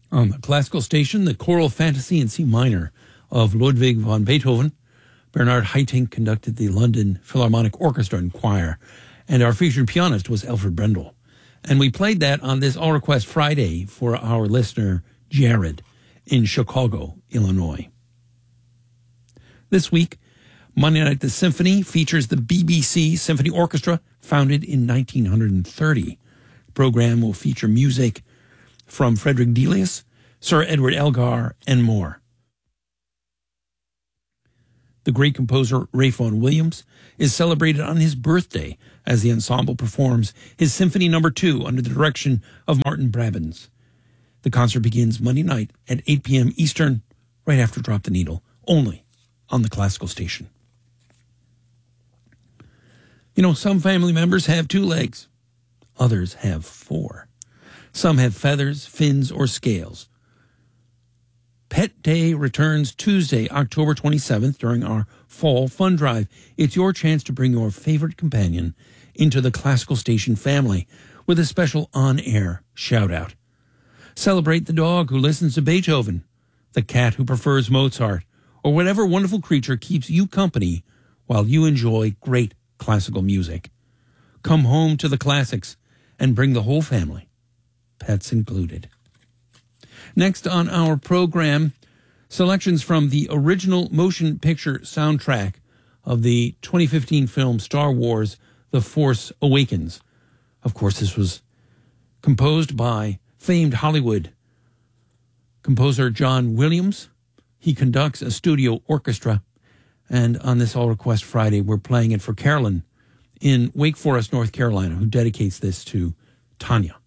On the classical station, the choral fantasy in C minor of Ludwig van Beethoven. Bernard Haitink conducted the London Philharmonic Orchestra and Choir, and our featured pianist was Alfred Brendel. And we played that on this All Request Friday for our listener, Jared, in Chicago, Illinois. This week, Monday Night the Symphony features the BBC Symphony Orchestra, founded in 1930. The program will feature music from Frederick Delius, Sir Edward Elgar, and more. The great composer Ralph Vaughan Williams is celebrated on his birthday as the ensemble performs his Symphony No. 2 under the direction of Martin Brabants. The concert begins Monday night at 8 p.m. Eastern, right after Drop the Needle, only on the classical station. You know, some family members have 2 legs. Others have 4. Some have feathers, fins, or scales. Pet Day returns Tuesday, October 27th during our Fall Fun Drive. It's your chance to bring your favorite companion into the classical station family with a special on-air shout-out. Celebrate the dog who listens to Beethoven, the cat who prefers Mozart, or whatever wonderful creature keeps you company while you enjoy great classical music. Come home to the classics and bring the whole family, pets included. Next on our program, selections from the original motion picture soundtrack of the 2015 film Star Wars: The Force Awakens. Of course, this was composed by famed Hollywood composer John Williams. He conducts a studio orchestra, and on this All Request Friday, we're playing it for Carolyn in Wake Forest, North Carolina, who dedicates this to Tanya.